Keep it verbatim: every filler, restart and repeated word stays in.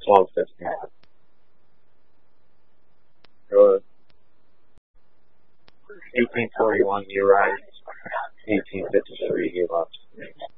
twelve fifteen. Go eighteen forty-one, you right. eighteen fifty-three, you left.